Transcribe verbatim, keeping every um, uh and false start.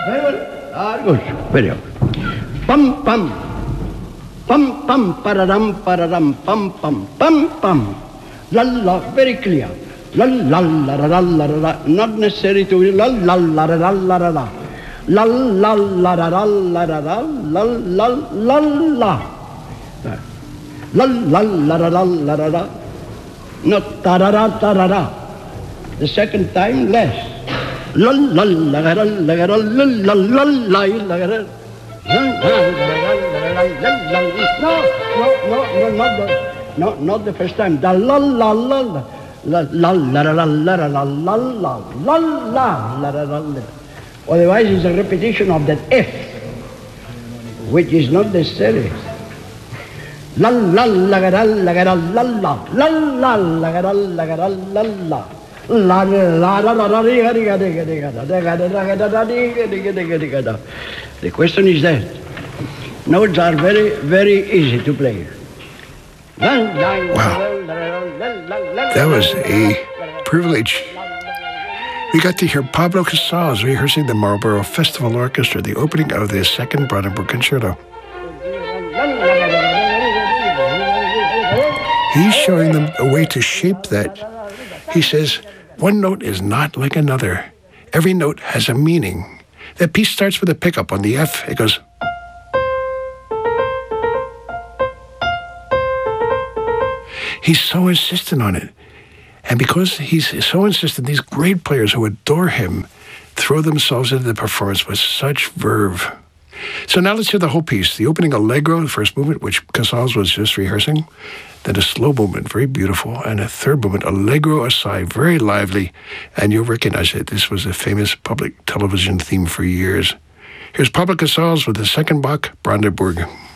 Very well. Ah, good. Very good. Pum, pum. Pum, pum, pararam, pararam, pum, pum, pum, pum. La, la, very clear. La, la, la, la, la, la, la. Not necessary to la, la, la, la, la, la, la. La, la, la, la, la, la, la, la, la, la, la, la. La, la, la, la, la, la, la, la. Not ta-ra-ra, ta-ra-ra. The second time, less. La, la, la, la, la, la, la, la, la, la, la, la. No, no, no, no, not the, no, not the first time. The la la la la la la la la la la la la la la la la la. Otherwise, it's a repetition of that F, which is not necessary. La la la la la la la la la la la la la la la la. La la la la la. The question is that notes are very, very easy to play. Wow. That was a privilege. We got to hear Pablo Casals rehearsing the Marlborough Festival Orchestra, the opening of the Second Brandenburg Concerto. He's showing them a way to shape that. He says, one note is not like another. Every note has a meaning. That piece starts with a pickup on the F. It goes. He's so insistent on it. And because he's so insistent, these great players who adore him throw themselves into the performance with such verve. So now let's hear the whole piece. The opening allegro, the first movement, which Casals was just rehearsing. Then a slow movement, very beautiful. And a third movement, allegro assai, very lively. And you'll recognize it. This was a famous public television theme for years. Here's Pablo Casals with the second Bach, Brandenburg.